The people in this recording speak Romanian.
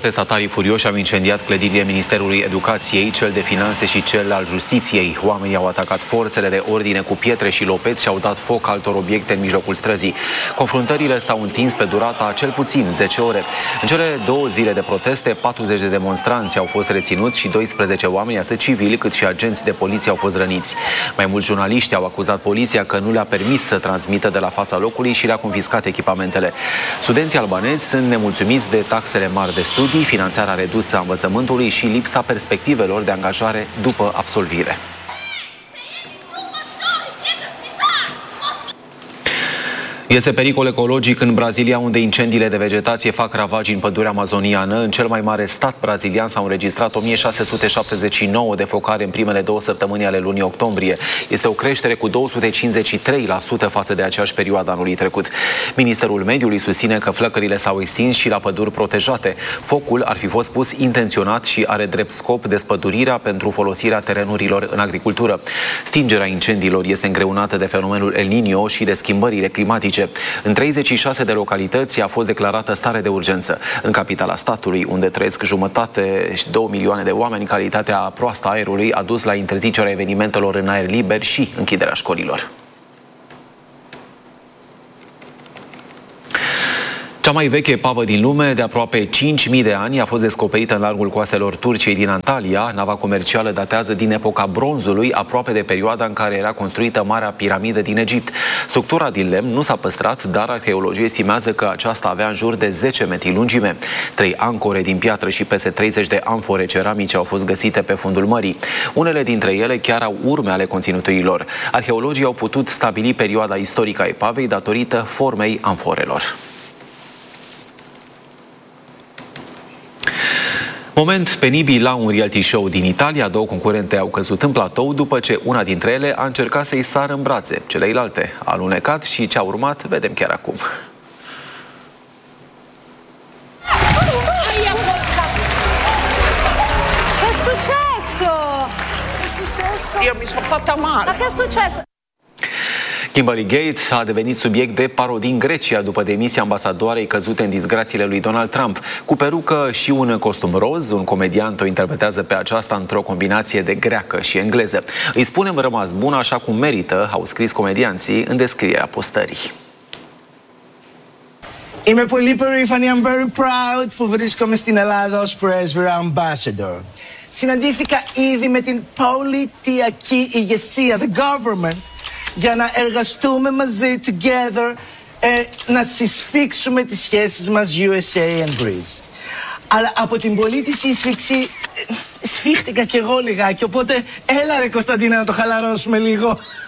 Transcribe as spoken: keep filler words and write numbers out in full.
Protestatarii furioși au incendiat clădirile Ministerului Educației, cel de Finanțe și cel al Justiției. Oamenii au atacat forțele de ordine cu pietre și lopeți și au dat foc altor obiecte în mijlocul străzii. Confruntările s-au întins pe durata a cel puțin zece ore. În cele două zile de proteste, patruzeci de demonstranți au fost reținuți și doisprezece oameni, atât civili cât și agenți de poliție, au fost răniți. Mai mulți jurnaliști au acuzat poliția că nu le-a permis să transmită de la fața locului și le-a confiscat echipamentele. Studenții albanezi sunt nemulțumiți de taxele mari de studii, finanțarea redusă a învățământului și lipsa perspectivelor de angajare după absolvire. Este pericol ecologic în Brazilia, unde incendiile de vegetație fac ravagii în pădurea amazoniană. În cel mai mare stat brazilian s-au înregistrat o mie șase sute șaptezeci și nouă de focare în primele două săptămâni ale lunii octombrie. Este o creștere cu două sute cincizeci și trei la sută față de aceeași perioadă anului trecut. Ministerul Mediului susține că flăcările s-au extins și la păduri protejate. Focul ar fi fost pus intenționat și are drept scop despădurirea pentru folosirea terenurilor în agricultură. Stingerea incendiilor este îngreunată de fenomenul El Niño și de schimbările climatice. În treizeci și șase de localități a fost declarată stare de urgență. În capitala statului, unde trăiesc jumătate și două milioane de oameni, calitatea proastă a aerului a dus la interzicerea evenimentelor în aer liber și închiderea școlilor. Cea mai veche epavă din lume, de aproape cinci mii de ani, a fost descoperită în largul coastelor Turciei din Antalya. Nava comercială datează din epoca bronzului, aproape de perioada în care era construită Marea Piramidă din Egipt. Structura din lemn nu s-a păstrat, dar arheologii estimează că aceasta avea în jur de zece metri lungime. Trei ancore din piatră și peste treizeci de amfore ceramice au fost găsite pe fundul mării. Unele dintre ele chiar au urme ale conținutului lor. Arheologii au putut stabili perioada istorică a epavei datorită formei amforelor. Moment penibil la un reality show din Italia. Două concurente au căzut în platou după ce una dintre ele a încercat să-i sară în brațe. Celelalte a alunecat și ce a urmat vedem chiar acum. Che è successo? Che è successo? Io mi sono fatta male. Ma che è successo? Kimberly Gate a devenit subiect de parodii în Grecia după demisia ambasadoarei căzute în disgrațiile lui Donald Trump. Cu perucă și un costum roz, un comediant o interpretează pe aceasta într-o combinație de greacă și engleză. Îi spunem rămas bun așa cum merită, au scris comedianții în descrierea postării. Είμαι πολύ περήφανη, I'm very proud που βρίσκομαι στην Ελλάδα ως Pressware Ambassador. Συναντήθηκα ήδη με την πολιτιακή ηγεσία, the government, για να εργαστούμε μαζί, together, ε, να συσφίξουμε τις σχέσεις μας γιου ες έι and Greece. Αλλά από την πολύ τη σύσφιξη ε, σφίχτηκα κι εγώ λιγάκι, οπότε έλα ρε Κωνσταντίνα να το χαλαρώσουμε λίγο.